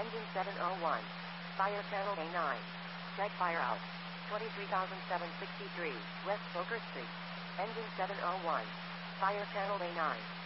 Engine 701. Fire channel A9. Check fire out. 23,763 West Poker Street. Engine 701. Fire channel A9.